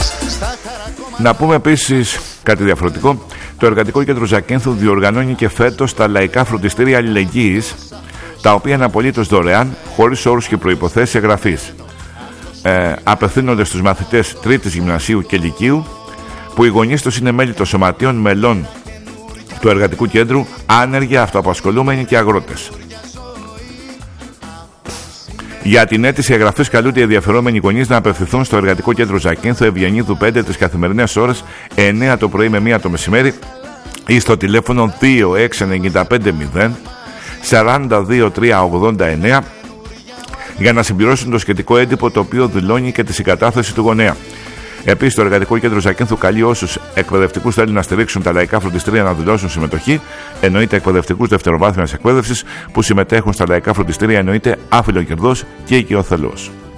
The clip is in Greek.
Να πούμε επίσης κάτι διαφορετικό. Το Εργατικό Κέντρο Ζακίνθου διοργανώνει και φέτος τα λαϊκά φροντιστήρια αλληλεγγύης, τα οποία είναι απολύτως δωρεάν, χωρίς όρους και προϋποθέσεις εγγραφής. Απευθύνονται στους μαθητές τρίτης γυμνασίου και λυκείου, που οι γονείς τους είναι μέλη των σωματείων μελών του Εργατικού Κέντρου, άνεργοι, αυτοαπασχολούμενοι και αγρότες. Για την αίτηση εγγραφής καλούνται οι ενδιαφερόμενοι γονείς να απευθυνθούν στο Εργατικό Κέντρο Ζακίνθου, Ευγενίδου 5, τις καθημερινές ώρες 9 το πρωί με 1 το μεσημέρι, ή στο τηλέφωνο 26950 42389 για να συμπληρώσουν το σχετικό έντυπο, το οποίο δηλώνει και τη συγκατάθεση του γονέα. Επίσης, το Εργατικό Κέντρο Ζακίνθου καλεί όσους εκπαιδευτικούς θέλουν να στηρίξουν τα λαϊκά φροντιστήρια να δηλώσουν συμμετοχή. Εννοείται εκπαιδευτικούς δευτεροβάθμιας εκπαίδευσης που συμμετέχουν στα λαϊκά φροντιστήρια, εννοείται άφιλο κερδός και οικειοθελώς.